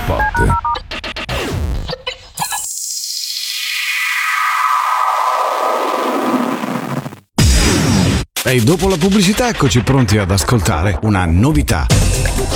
Spot. E dopo la pubblicità eccoci pronti ad ascoltare una novità.